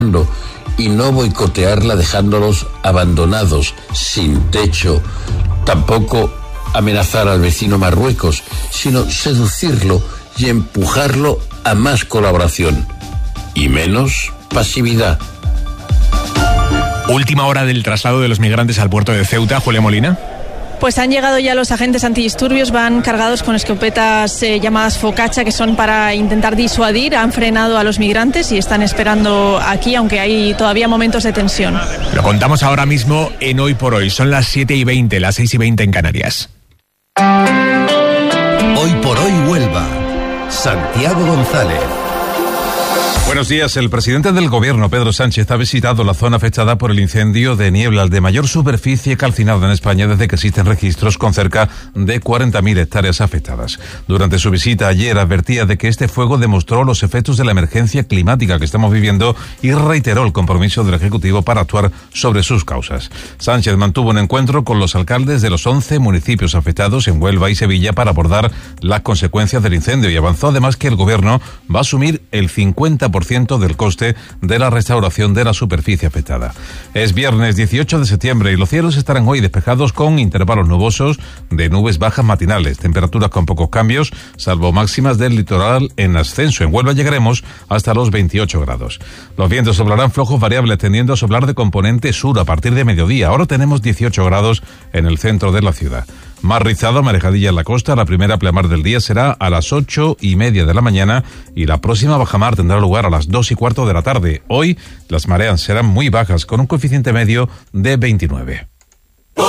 y no boicotearla dejándolos abandonados, sin techo. Tampoco amenazar al vecino Marruecos, sino seducirlo y empujarlo a más colaboración y menos pasividad. Última hora del traslado de los migrantes al puerto de Ceuta, Julia Molina. Pues han llegado ya los agentes antidisturbios, van cargados con escopetas llamadas Focaccia, que son para intentar disuadir. Han frenado a los migrantes y están esperando aquí, aunque hay todavía momentos de tensión. Lo contamos ahora mismo en Hoy por Hoy. Son las 7:20, las 6:20 en Canarias. Hoy por Hoy Huelva. Santiago González. Buenos días. El presidente del gobierno, Pedro Sánchez, ha visitado la zona afectada por el incendio de Niebla, el de mayor superficie calcinada en España desde que existen registros, con cerca de 40.000 hectáreas afectadas. Durante su visita ayer advertía de que este fuego demostró los efectos de la emergencia climática que estamos viviendo y reiteró el compromiso del Ejecutivo para actuar sobre sus causas. Sánchez mantuvo un encuentro con los alcaldes de los 11 municipios afectados en Huelva y Sevilla para abordar las consecuencias del incendio y avanzó además que el gobierno va a asumir el 50% del coste de la restauración de la superficie afectada. Es viernes 18 de septiembre y los cielos estarán hoy despejados con intervalos nubosos de nubes bajas matinales, temperaturas con pocos cambios, salvo máximas del litoral en ascenso. En Huelva llegaremos hasta los 28 grados. Los vientos soplarán flojos variables tendiendo a soplar de componente sur a partir de mediodía. Ahora tenemos 18 grados en el centro de la ciudad. Más rizado, marejadilla en la costa. La primera pleamar del día será a las 8:30 de la mañana y la próxima bajamar tendrá lugar a las 2:15 de la tarde. Hoy las mareas serán muy bajas con un coeficiente medio de 29.